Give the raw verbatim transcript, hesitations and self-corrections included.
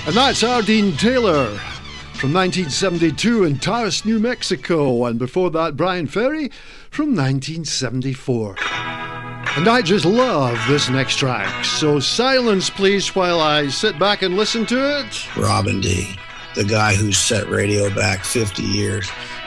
And that's Ardeen Taylor from nineteen seventy-two in Taos, New Mexico. And before that, Brian Ferry from nineteen seventy-four. And I just love this next track. So silence, please, while I sit back and listen to it. Robin D., the guy who set radio back fifty years.